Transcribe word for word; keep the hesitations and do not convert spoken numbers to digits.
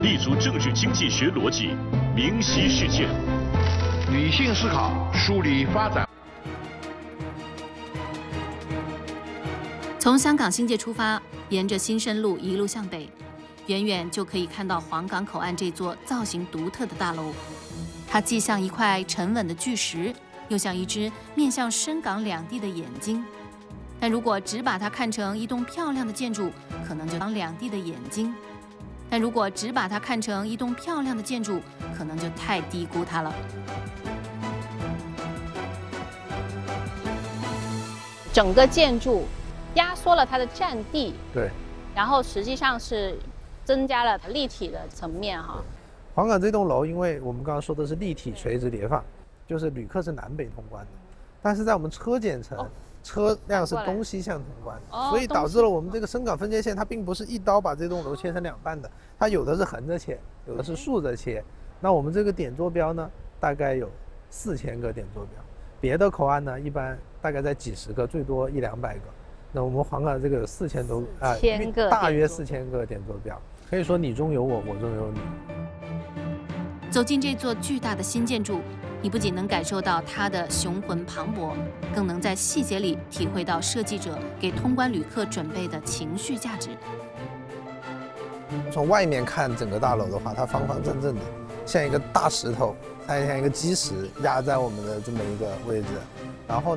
立足政治经济学逻辑，明晰事件， 理性思考，梳理发展。 从香港新界出发，沿着新生路一路向北，远远就可以看到黄港口岸这座造型独特的大楼。它既像一块沉稳的巨石，又像一只面向深港两地的眼睛。但如果只把它看成一栋漂亮的建筑，可能就当两地的眼睛。但如果只把它看成一栋漂亮的建筑，可能就太低估它了。 整个建筑压缩了它的占地， 对， 然后实际上是增加了立体的层面哈。 黄港这栋楼，因为我们刚刚说的是立体垂直叠放，就是旅客是南北通关的，但是在我们车检层。哦，车辆是东西向通关， 哦， 所以导致了我们这个深港分界线，它并不是一刀把这栋楼切成两半的，它有的是横着切，有的是竖着切。那我们这个点坐标呢，大概有四千个点坐标，别的口岸呢，一般大概在几十个，最多一两百个。那我们黄港这个有四千多啊，大约四千个点坐标，可以说你中有我，我中有你。 走进这座巨大的新建筑，你不仅能感受到它的雄浑磅礴，更能在细节里体会到设计者给通关旅客准备的情绪价值。 从外面看整个大楼的话，它方方正正的，像一个大石头，它像一个基石压在我们的这么一个位置，然后。